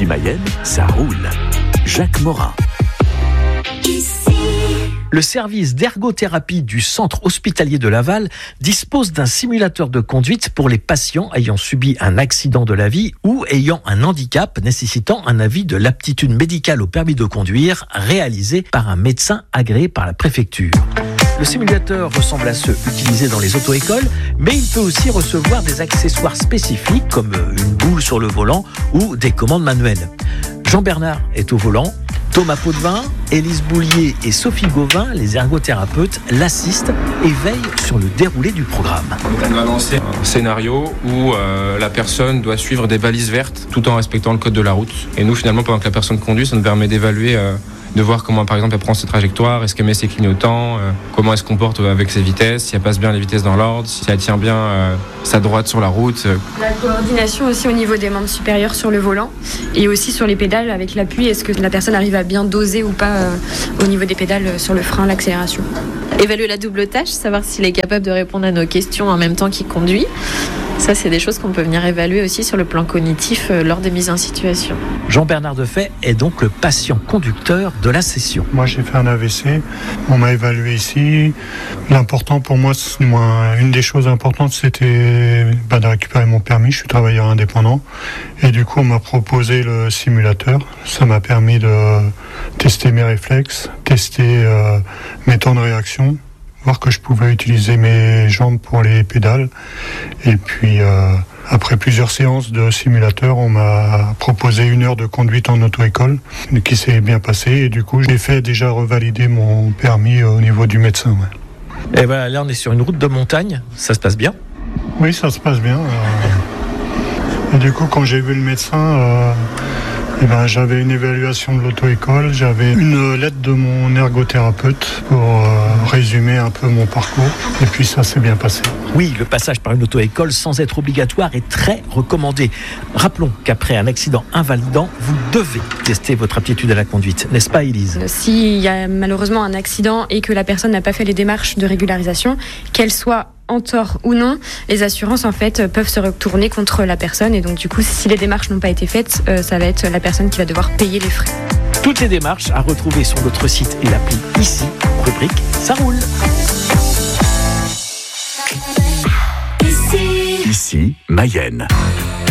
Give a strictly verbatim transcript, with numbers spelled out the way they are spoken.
Ici Mayenne, ça roule. Jacques Morin. Le service d'ergothérapie du centre hospitalier de Laval dispose d'un simulateur de conduite pour les patients ayant subi un accident de la vie ou ayant un handicap nécessitant un avis de l'aptitude médicale au permis de conduire réalisé par un médecin agréé par la préfecture. Le simulateur ressemble à ceux utilisés dans les auto-écoles, mais il peut aussi recevoir des accessoires spécifiques comme une boule sur le volant ou des commandes manuelles. Jean-Bernard est au volant. Thomas Potvin, Élise Boulier et Sophie Gauvin, les ergothérapeutes, l'assistent et veillent sur le déroulé du programme. On va lancer un scénario où euh, la personne doit suivre des balises vertes tout en respectant le code de la route. Et nous, finalement, pendant que la personne conduit, ça nous permet d'évaluer, euh, de voir comment, par exemple, elle prend ses trajectoires, est-ce qu'elle met ses clignotants, euh, comment elle se comporte avec ses vitesses, si elle passe bien les vitesses dans l'ordre, si elle tient bien euh, sa droite sur la route. La coordination aussi au niveau des membres supérieurs sur le volant et aussi sur les pédales avec l'appui. Est-ce que la personne arrive à bien doser ou pas euh, au niveau des pédales euh, sur le frein, l'accélération. Évaluer la double tâche, savoir s'il est capable de répondre à nos questions en même temps qu'il conduit. Ça, c'est des choses qu'on peut venir évaluer aussi sur le plan cognitif euh, lors des mises en situation. Jean-Bernard Defay est donc le patient conducteur de la session. Moi, j'ai fait un A V C. On m'a évalué ici. L'important pour moi, moi une des choses importantes, c'était bah, de récupérer mon permis. Je suis travailleur indépendant. Et du coup, on m'a proposé le simulateur. Ça m'a permis de tester mes réflexes, tester euh, mes temps de réaction, voir que je pouvais utiliser mes jambes pour les pédales. Et puis, euh, après plusieurs séances de simulateur, on m'a proposé une heure de conduite en auto-école qui s'est bien passée. Et du coup, j'ai fait déjà revalider mon permis au niveau du médecin. Ouais. Et voilà, là, on est sur une route de montagne. Ça se passe bien ? Oui, ça se passe bien. Euh, et du coup, quand j'ai vu le médecin... Euh, Eh ben, j'avais une évaluation de l'auto-école, j'avais une lettre de mon ergothérapeute pour euh, résumer un peu mon parcours, et puis ça s'est bien passé. Oui, le passage par une auto-école sans être obligatoire est très recommandé. Rappelons qu'après un accident invalidant, vous devez tester votre aptitude à la conduite, n'est-ce pas Élise ? S'il y a malheureusement un accident et que la personne n'a pas fait les démarches de régularisation, qu'elle soit en tort ou non, les assurances en fait peuvent se retourner contre la personne et donc du coup si les démarches n'ont pas été faites, euh, ça va être la personne qui va devoir payer les frais. Toutes les démarches à retrouver sur notre site et l'appli ici, rubrique ça roule. Ici, Mayenne.